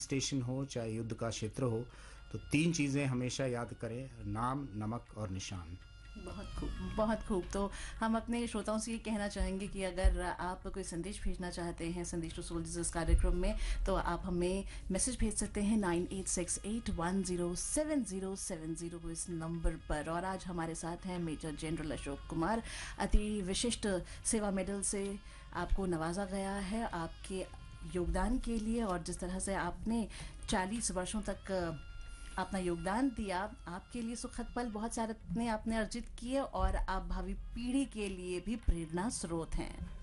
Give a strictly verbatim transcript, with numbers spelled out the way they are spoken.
Station हो, चाहे युद्ध का क्षेत्र हो, तो तीन चीज़ें हमेशा याद करें, नाम, नमक और निशान। बहुत खूब, बहुत खूब। तो हम अपने श्रोताओं से ये कहना चाहेंगे कि अगर आप कोई संदेश भेजना चाहते हैं संदेश टू सोल्जर्स इस कार्यक्रम में, तो आप हमें मैसेज भेज सकते हैं nine eight six eight one zero seven zero seven zero इस नंबर पर। और आज हमारे साथ हैं मेजर जनरल अशोक कुमार। अति विशिष्ट सेवा मेडल से आपको नवाजा गया है आपके योगदान के लिए, और जिस तरह से आपने चालीस वर्षों तक अपना योगदान दिया, आपके लिए सुखद पल बहुत सारे ने आपने अर्जित किए और आप भावी पीढ़ी के लिए भी प्रेरणा स्रोत हैं।